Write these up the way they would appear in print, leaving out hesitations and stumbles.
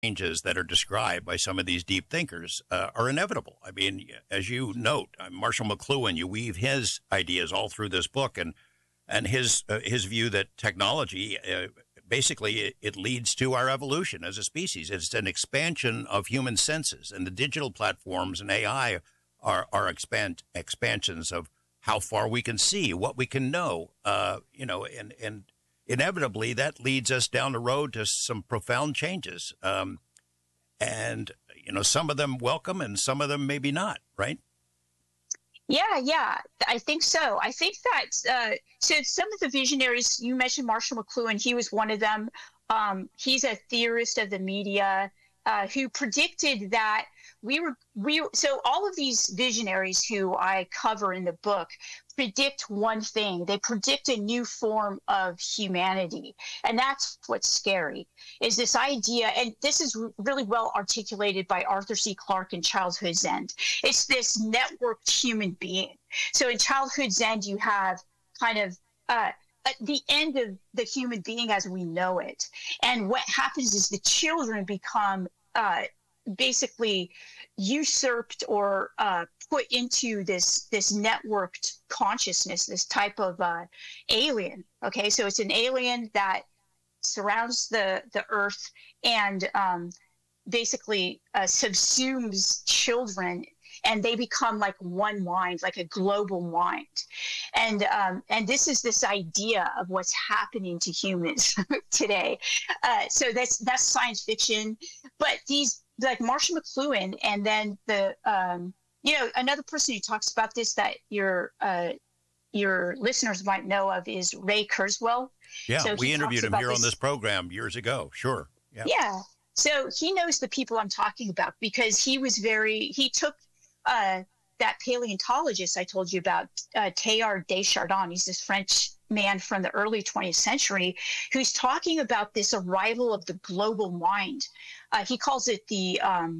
changes that are described by some of these deep thinkers are inevitable. I mean, as you note, Marshall McLuhan, you weave his ideas all through this book, and his view that technology basically it leads to our evolution as a species. It's an expansion of human senses, and the digital platforms and AI are expansions of how far we can see, what we can know, and inevitably that leads us down the road to some profound changes. And, some of them welcome and some of them maybe not, right? Yeah, I think so. I think that so some of the visionaries, you mentioned Marshall McLuhan, he was one of them. He's a theorist of the media who predicted that so all of these visionaries who I cover in the book predict one thing. They predict a new form of humanity. And that's what's scary, is this idea, and this is really well articulated by Arthur C. Clarke in Childhood's End. It's this networked human being. So in Childhood's End, you have kind of at the end of the human being as we know it. And what happens is the children become basically usurped or put into this networked consciousness, this type of alien. Okay, so it's an alien that surrounds the earth and basically subsumes children, and they become like one mind, like a global mind. And this is this idea of what's happening to humans today. So that's science fiction, but these, like Marshall McLuhan, and then the another person who talks about this that your listeners might know of is Ray Kurzweil. Yeah, so we interviewed him here on this program years ago. Sure. Yeah. So he knows the people I'm talking about because he took that paleontologist I told you about, Teilhard de Chardin. He's this French man from the early 20th century who's talking about this arrival of the global mind. He calls it the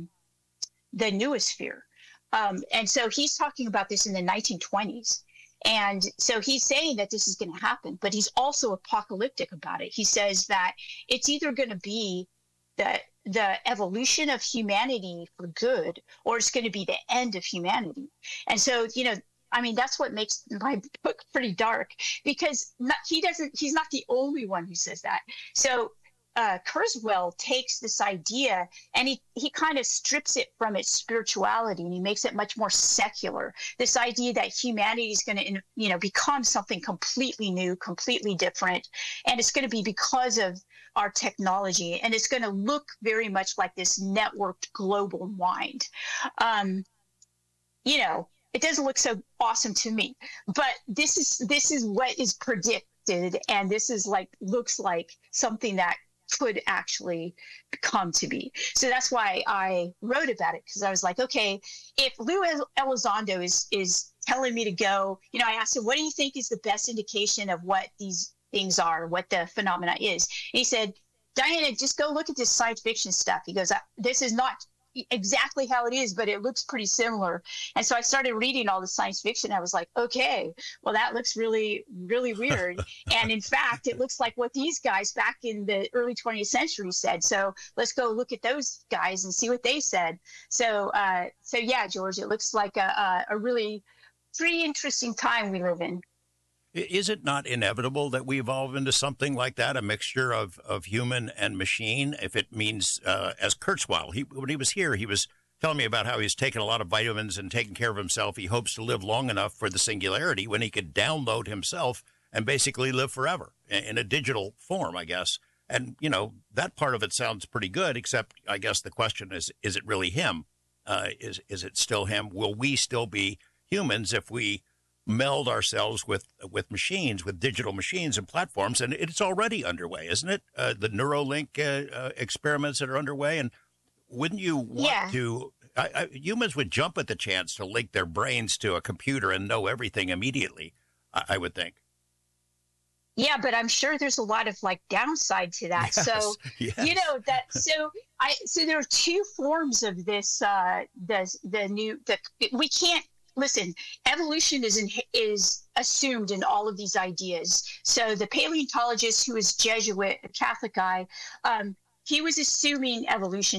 noosphere. And so he's talking about this in the 1920s. And so he's saying that this is going to happen, but he's also apocalyptic about it. He says that it's either going to be the evolution of humanity for good, or it's going to be the end of humanity. And so, that's what makes my book pretty dark, because he's not the only one who says that. So Kurzweil takes this idea and he kind of strips it from its spirituality, and he makes it much more secular. This idea that humanity is going to, become something completely new, completely different, and it's going to be because of our technology, and it's going to look very much like this networked global mind. It doesn't look so awesome to me, but this is what is predicted, and this is looks like something that could actually come to be. So that's why I wrote about it, because I was like, okay, if Lou Elizondo is telling me to go, I asked him, what do you think is the best indication of what these things are, what the phenomena is? And he said, Diana, just go look at this science fiction stuff. He goes, this is not exactly how it is, but it looks pretty similar. And so I started reading all the science fiction. I was like, okay, well, that looks really, really weird. And in fact, it looks like what these guys back in the early 20th century said. So let's go look at those guys and see what they said. So yeah, George, it looks like a really pretty interesting time we live in. Is it not inevitable that we evolve into something like that, a mixture of human and machine? If it means, as Kurzweil, when he was here, he was telling me about how he's taken a lot of vitamins and taken care of himself. He hopes to live long enough for the singularity when he could download himself and basically live forever in a digital form, I guess. And, that part of it sounds pretty good, except I guess the question is it really him? Is it still him? Will we still be humans if we meld ourselves with machines, with digital machines and platforms? And it's already underway, isn't it? The Neuralink experiments that are underway. And wouldn't you want to, humans would jump at the chance to link their brains to a computer and know everything immediately, I would think. Yeah, but I'm sure there's a lot of downside to that. Yes, so, yes. So there are two forms of this, we can't, listen, evolution is assumed in all of these ideas. So the paleontologist, who is Jesuit, a Catholic guy, he was assuming evolution